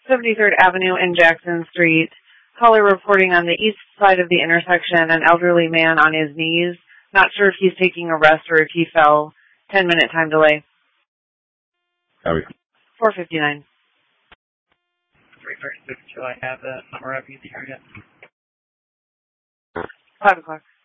73rd Avenue and Jackson Street. Caller reporting on the east side of the intersection, an elderly man on his knees. Not sure if he's taking a rest or if he fell. 10-minute time delay. Copy. 4:59. 3:36 till I have that number up in the area. 5 o'clock.